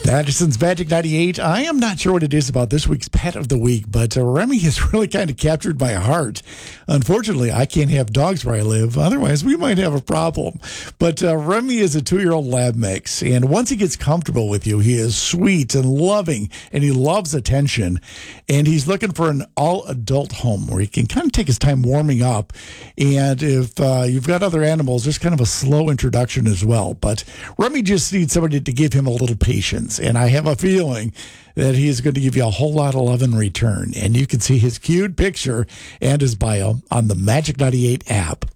Madison's Magic 98. I am not sure what it is about this week's Pet of the Week, but Remy has really kind of captured my heart. Unfortunately, I can't have dogs where I live. Otherwise, we might have a problem. But Remy is a 2-year-old lab mix, and once he gets comfortable with you, he is sweet and loving, and he loves attention. And he's looking for an all-adult home where he can kind of take his time warming up. And if you've got other animals, there's kind of a slow introduction as well. But Remy just needs somebody to give him a little patience. And I have a feeling that he is going to give you a whole lot of love in return. And you can see his cute picture and his bio on the Magic 98 app.